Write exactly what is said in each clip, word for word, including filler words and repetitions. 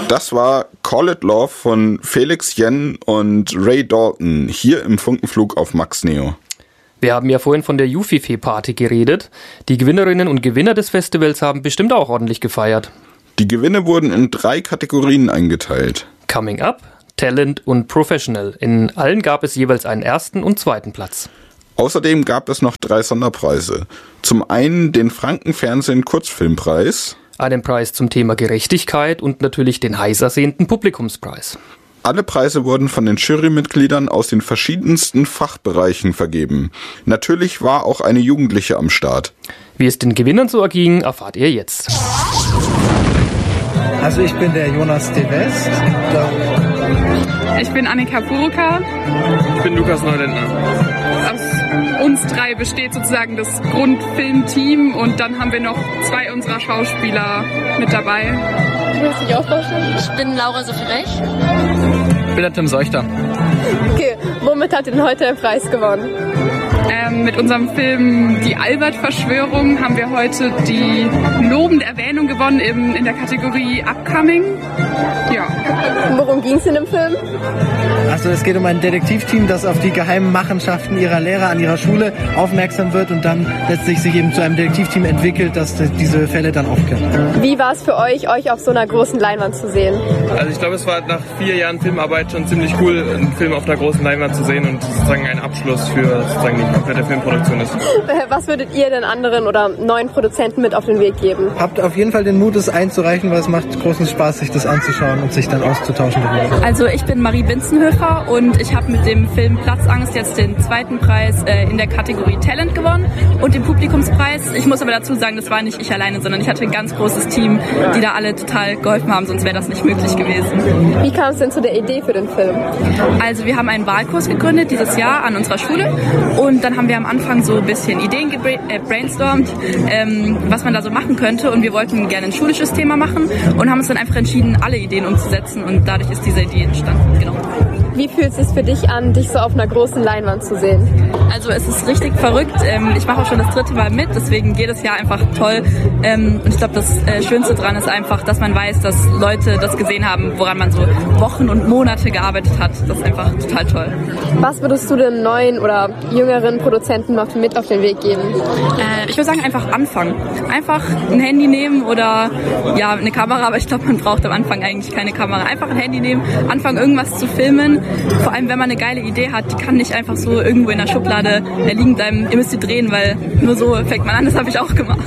Das war Call It Love von Felix Jen und Ray Dalton hier im Funkenflug auf Max Neo. Wir haben ja vorhin von der Jufife-Party geredet. Die Gewinnerinnen und Gewinner des Festivals haben bestimmt auch ordentlich gefeiert. Die Gewinne wurden in drei Kategorien eingeteilt. Coming Up, Talent und Professional. In allen gab es jeweils einen ersten und zweiten Platz. Außerdem gab es noch drei Sonderpreise. Zum einen den Franken-Fernsehen-Kurzfilmpreis, einen Preis zum Thema Gerechtigkeit und natürlich den heiß ersehnten Publikumspreis. Alle Preise wurden von den Jurymitgliedern aus den verschiedensten Fachbereichen vergeben. Natürlich war auch eine Jugendliche am Start. Wie es den Gewinnern so erging, erfahrt ihr jetzt. Also ich bin der Jonas de West. Ich bin Annika Puruka. Ich bin Lukas Neulendner. Aus uns drei besteht sozusagen das Grundfilmteam und dann haben wir noch zwei unserer Schauspieler mit dabei. Du willst dich auch vorstellen? Ich bin Laura Sophie Rech. Ich bin der Tim Seuchter. Okay, womit habt ihr denn heute den Preis gewonnen? Ähm, mit unserem Film Die Albert-Verschwörung haben wir heute die lobende Erwähnung gewonnen im, in der Kategorie Upcoming. Ja. Worum ging es in dem Film? Also es geht um ein Detektivteam, das auf die geheimen Machenschaften ihrer Lehrer an ihrer Schule aufmerksam wird und dann letztlich sich eben zu einem Detektivteam entwickelt, das diese Fälle dann aufklärt. Wie war es für euch, euch auf so einer großen Leinwand zu sehen? Also ich glaube, es war nach vier Jahren Filmarbeit schon ziemlich cool, einen Film auf einer großen Leinwand zu sehen und sozusagen ein Abschluss für sozusagen die komplette Filmproduktion ist. Was würdet ihr den anderen oder neuen Produzenten mit auf den Weg geben? Habt auf jeden Fall den Mut, es einzureichen, weil es macht großen Spaß, sich das anzuschauen und sich dann auszutauschen darüber. Also ich bin Marie Binzenhöfer und ich habe mit dem Film Platzangst jetzt den zweiten Preis äh, in der Kategorie Talent gewonnen und den Publikumspreis. Ich muss aber dazu sagen, das war nicht ich alleine, sondern ich hatte ein ganz großes Team, die da alle total geholfen haben, sonst wäre das nicht möglich gewesen. Wie kam es denn zu der Idee für den Film? Also wir haben einen Wahlkurs gegründet dieses Jahr an unserer Schule und dann haben wir am Anfang so ein bisschen Ideen gebrainstormt, ähm, was man da so machen könnte und wir wollten gerne ein schulisches Thema machen und haben uns dann einfach entschieden, alle Ideen umzusetzen und dadurch ist diese Idee entstanden. Genau. Wie fühlt es sich für dich an, dich so auf einer großen Leinwand zu sehen? Also es ist richtig verrückt. Ich mache auch schon das dritte Mal mit, deswegen jedes Jahr einfach toll. Und ich glaube, das Schönste daran ist einfach, dass man weiß, dass Leute das gesehen haben, woran man so Wochen und Monate gearbeitet hat. Das ist einfach total toll. Was würdest du den neuen oder jüngeren Produzenten noch mit auf den Weg geben? Ich würde sagen, einfach anfangen. Einfach ein Handy nehmen oder ja eine Kamera, aber ich glaube, man braucht am Anfang eigentlich keine Kamera. Einfach ein Handy nehmen, anfangen irgendwas zu filmen. Vor allem, wenn man eine geile Idee hat, die kann nicht einfach so irgendwo in der Schublade liegen bleiben. Ihr müsst sie drehen, weil nur so fängt man an. Das habe ich auch gemacht.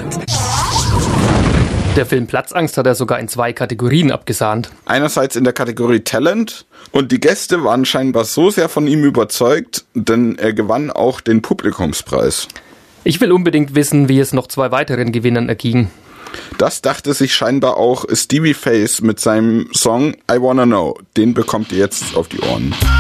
Der Film Platzangst hat er sogar in zwei Kategorien abgesahnt. Einerseits in der Kategorie Talent und die Gäste waren scheinbar so sehr von ihm überzeugt, denn er gewann auch den Publikumspreis. Ich will unbedingt wissen, wie es noch zwei weiteren Gewinnern erging. Das dachte sich scheinbar auch Stevie Face mit seinem Song I Wanna Know. Den bekommt ihr jetzt auf die Ohren.